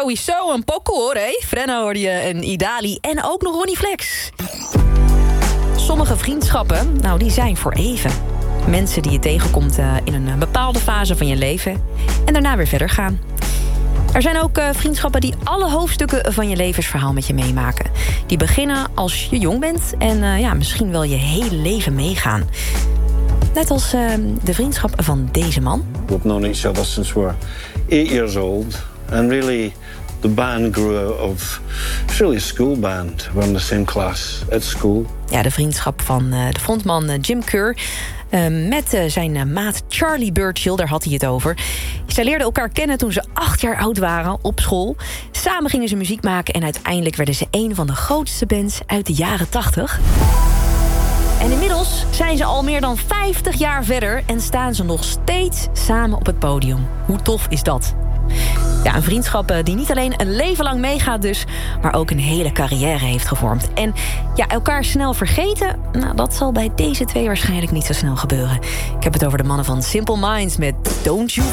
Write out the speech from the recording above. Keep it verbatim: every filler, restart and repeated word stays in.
sowieso een pokoe, hoor, hé. Frenna hoorde je, en Idali en ook nog Ronnie Flex. Sommige vriendschappen, nou, die zijn voor even. Mensen die je tegenkomt uh, in een bepaalde fase van je leven en daarna weer verder gaan. Er zijn ook uh, vriendschappen die alle hoofdstukken van je levensverhaal met je meemaken. Die beginnen als je jong bent en uh, ja, misschien wel je hele leven meegaan. Net als uh, de vriendschap van deze man. We've known each other since we were eight years old. And really, the band grew out of... It's really a school band. We're in the same class at school. Ja, de vriendschap van uh, de frontman uh, Jim Kerr... Uh, met uh, zijn uh, maat Charlie Burchill, daar had hij het over. Zij leerden elkaar kennen toen ze acht jaar oud waren op school. Samen gingen ze muziek maken en uiteindelijk werden ze een van de grootste bands uit de jaren tachtig. En inmiddels zijn ze al meer dan vijftig jaar verder en staan ze nog steeds samen op het podium. Hoe tof is dat? Ja, een vriendschap die niet alleen een leven lang meegaat dus... maar ook een hele carrière heeft gevormd. En ja, elkaar snel vergeten... nou, dat zal bij deze twee waarschijnlijk niet zo snel gebeuren. Ik heb het over de mannen van Simple Minds met Don't You